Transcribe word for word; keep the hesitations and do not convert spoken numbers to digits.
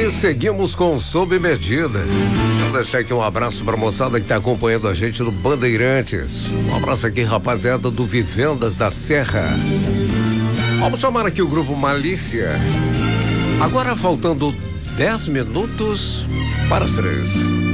E seguimos com Sob Medida. Vou deixar aqui um abraço pra moçada que tá acompanhando a gente no Bandeirantes. Um abraço aqui, rapaziada do Vivendas da Serra. Vamos chamar aqui o grupo Malícia. Agora faltando dez minutos para as três.